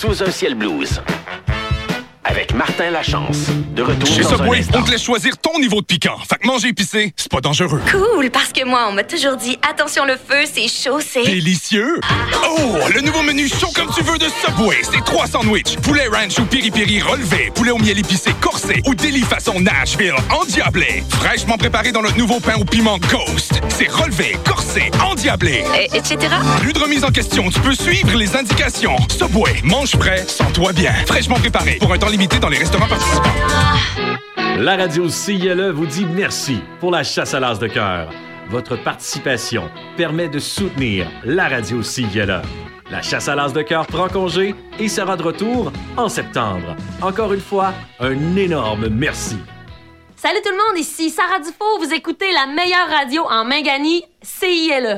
Sous un ciel blues. Avec Martin Lachance. De retour Chez dans un Subway, instant. on te laisse choisir ton niveau de piquant. Fait que manger épicé, c'est pas dangereux. Cool, parce que moi, on m'a toujours dit, attention le feu, c'est chaud, c'est... Délicieux! Oh, le nouveau menu chaud comme tu veux de Subway. C'est 3 sandwichs. Poulet ranch ou piri-piri relevé. Poulet au miel épicé corsé. Ou délit façon Nashville endiablé. Fraîchement préparé dans notre nouveau pain au piment Ghost. C'est relevé, corsé, endiablé. etc. Plus de remise en question. Tu peux suivre les indications. Subway, mange prêt, sens-toi bien. Fraîchement préparé pour un temps limité dans les restaurants participants. La radio CILE vous dit merci pour la chasse à l'as de cœur. Votre participation permet de soutenir la radio CILE. La chasse à l'as de cœur prend congé et sera de retour en septembre. Encore une fois, un énorme merci. Salut tout le monde, ici Sarah Dufault. Vous écoutez la meilleure radio en Mingani, CILE.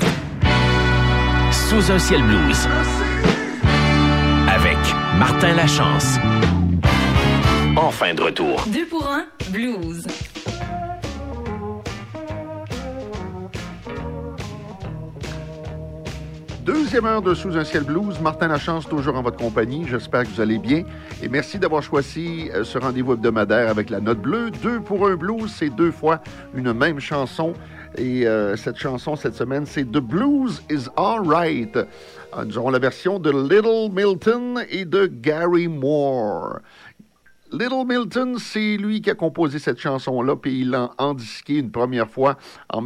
Sous un ciel blues. Avec Martin Lachance. Enfin de retour. 2 pour 1, blues. Deuxième heure de Sous un ciel blues. Martin Lachance, toujours en votre compagnie. J'espère que vous allez bien. Et merci d'avoir choisi ce rendez-vous hebdomadaire avec la note bleue. 2 pour 1 blues, c'est 2 fois une même chanson. Et cette chanson, cette semaine, c'est The Blues is Alright. Nous aurons la version de Little Milton et de Gary Moore. Little Milton, c'est lui qui a composé cette chanson-là, puis il l'a endisqué une première fois en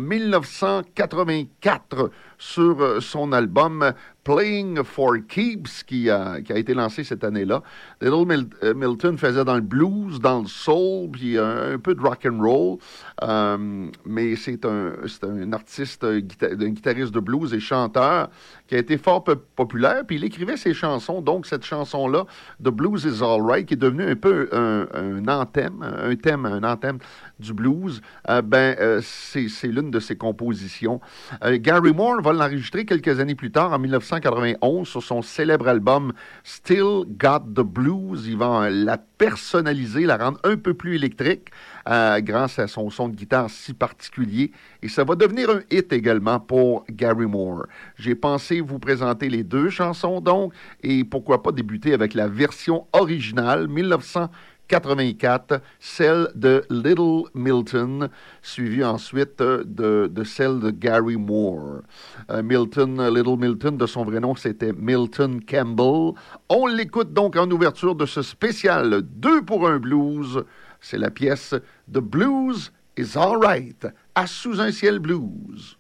1984 sur son album Playing for Keeps, qui a été lancé cette année-là. Little Milton faisait dans le blues, dans le soul, puis un peu de rock and roll, mais c'est un artiste, un guitariste de blues et chanteur qui a été fort populaire, puis il écrivait ses chansons, donc cette chanson-là, The Blues is Alright, qui est devenue un peu un anthème du blues, c'est l'une de ses compositions. Gary Moore va l'enregistrer quelques années plus tard, en 1991, sur son célèbre album Still Got the Blues. Il va la personnaliser, la rendre un peu plus électrique, grâce à son son de guitare si particulier. Et ça va devenir un hit également pour Gary Moore. J'ai pensé vous présenter les deux chansons, donc, et pourquoi pas débuter avec la version originale, 1984, celle de Little Milton, suivie ensuite de celle de Gary Moore. Little Milton, de son vrai nom, c'était Milton Campbell. On l'écoute donc en ouverture de ce spécial 2 pour 1 blues. C'est la pièce The Blues is Alright, à Sous un ciel blues.